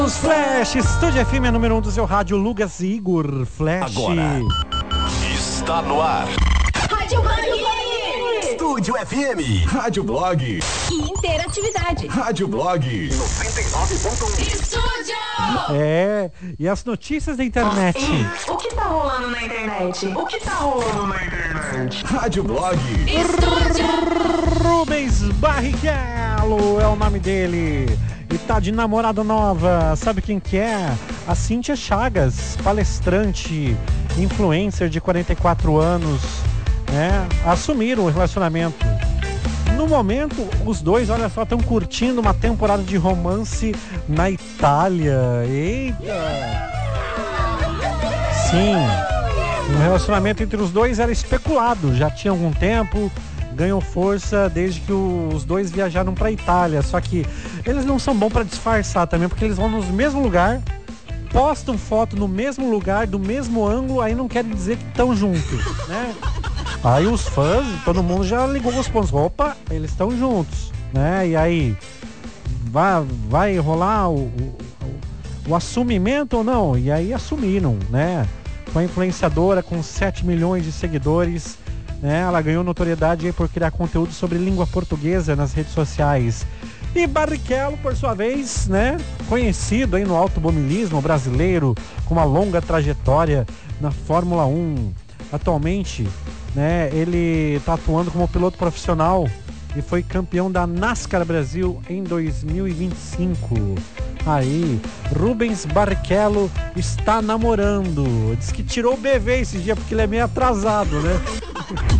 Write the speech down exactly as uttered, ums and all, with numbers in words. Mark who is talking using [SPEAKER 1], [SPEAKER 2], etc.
[SPEAKER 1] Os Flash, Estúdio F M é número um do seu rádio, Lucas e Igor Flash.
[SPEAKER 2] Agora está no ar.
[SPEAKER 3] Rádio Blog.
[SPEAKER 2] Estúdio F M. Rádio Blog.
[SPEAKER 3] Interatividade.
[SPEAKER 2] Rádio Blog. noventa e nove ponto um.
[SPEAKER 3] Estúdio.
[SPEAKER 1] É, e as notícias da internet.
[SPEAKER 4] O que tá rolando na internet? O que tá rolando na internet?
[SPEAKER 2] Rádio Blog.
[SPEAKER 3] Estúdio.
[SPEAKER 1] Rubens Barrichello é o nome dele. E tá de namorada nova. Sabe quem que é? A Cíntia Chagas, palestrante, influencer de quarenta e quatro anos, né? Assumiram o relacionamento. No momento, os dois, olha só, estão curtindo uma temporada de romance na Itália. Eita! Sim, o relacionamento entre os dois era especulado, já tinha algum tempo, ganhou força desde que os dois viajaram para a Itália. Só que eles não são bons para disfarçar também, porque eles vão no mesmo lugar, postam foto no mesmo lugar, do mesmo ângulo, aí não querem dizer que estão juntos, né? Aí os fãs, todo mundo já ligou os pontos. Opa, eles estão juntos, né? E aí, vai, vai rolar o, o, o assumimento ou não? E aí assumiram, né? Com a influenciadora com sete milhões de seguidores, né? Ela ganhou notoriedade aí por criar conteúdo sobre língua portuguesa nas redes sociais. E Barrichello, por sua vez, né? Conhecido aí no automobilismo brasileiro, com uma longa trajetória na Fórmula um. Atualmente, né, ele está atuando como piloto profissional e foi campeão da NASCAR Brasil em dois mil e vinte e cinco. Aí, Rubens Barrichello está namorando. Diz que tirou o bebê esse dia porque ele é meio atrasado, né?